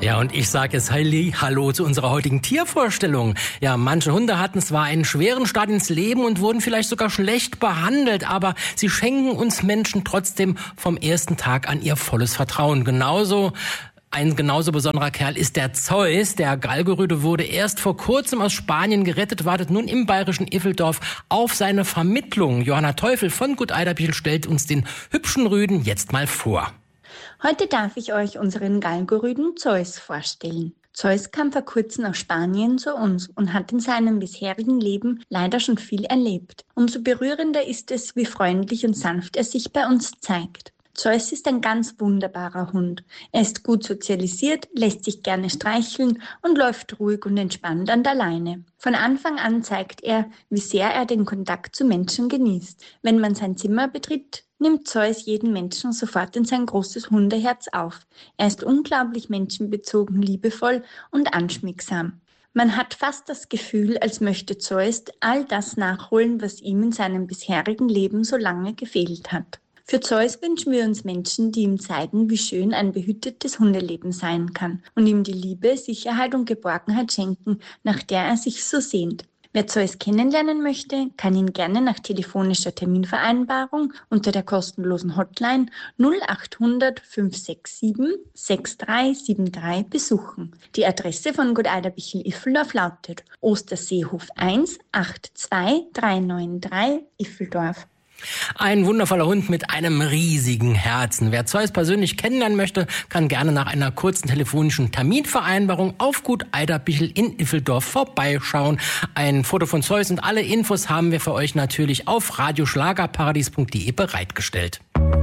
Ja, und ich sage jetzt Hallo zu unserer heutigen Tiervorstellung. Ja, manche Hunde hatten zwar einen schweren Start ins Leben und wurden vielleicht sogar schlecht behandelt, aber sie schenken uns Menschen trotzdem vom ersten Tag an ihr volles Vertrauen. Ein genauso besonderer Kerl ist der Zeus. Der Galgenrüde wurde erst vor kurzem aus Spanien gerettet, wartet nun im bayerischen Iffeldorf auf seine Vermittlung. Johanna Teufel von Gut Eiderbichel stellt uns den hübschen Rüden jetzt mal vor. Heute darf ich euch unseren Galgenrüden Zeus vorstellen. Zeus kam vor kurzem aus Spanien zu uns und hat in seinem bisherigen Leben leider schon viel erlebt. Umso berührender ist es, wie freundlich und sanft er sich bei uns zeigt. Zeus ist ein ganz wunderbarer Hund. Er ist gut sozialisiert, lässt sich gerne streicheln und läuft ruhig und entspannt an der Leine. Von Anfang an zeigt er, wie sehr er den Kontakt zu Menschen genießt. Wenn man sein Zimmer betritt, nimmt Zeus jeden Menschen sofort in sein großes Hundeherz auf. Er ist unglaublich menschenbezogen, liebevoll und anschmiegsam. Man hat fast das Gefühl, als möchte Zeus all das nachholen, was ihm in seinem bisherigen Leben so lange gefehlt hat. Für Zeus wünschen wir uns Menschen, die ihm zeigen, wie schön ein behütetes Hundeleben sein kann und ihm die Liebe, Sicherheit und Geborgenheit schenken, nach der er sich so sehnt. Wer Zeus kennenlernen möchte, kann ihn gerne nach telefonischer Terminvereinbarung unter der kostenlosen Hotline 0800 567 6373 besuchen. Die Adresse von Gut Eiderbichel-Iffeldorf lautet Osterseehof 1 82393 Iffeldorf. Ein wundervoller Hund mit einem riesigen Herzen. Wer Zeus persönlich kennenlernen möchte, kann gerne nach einer kurzen telefonischen Terminvereinbarung auf Gut Eiderbichel in Iffeldorf vorbeischauen. Ein Foto von Zeus und alle Infos haben wir für euch natürlich auf radioschlagerparadies.de bereitgestellt.